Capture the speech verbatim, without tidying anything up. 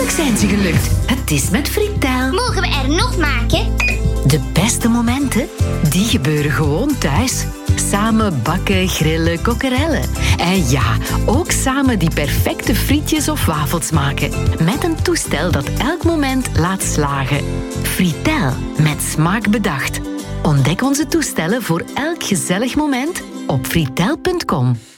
Eindelijk zijn ze gelukt. Het is met Fritel. Mogen we er nog maken? De beste momenten, die gebeuren gewoon thuis. Samen bakken, grillen, kokkerellen. En ja, ook samen die perfecte frietjes of wafels maken. Met een toestel dat elk moment laat slagen. Fritel, met smaak bedacht. Ontdek onze toestellen voor elk gezellig moment op fritel punt com.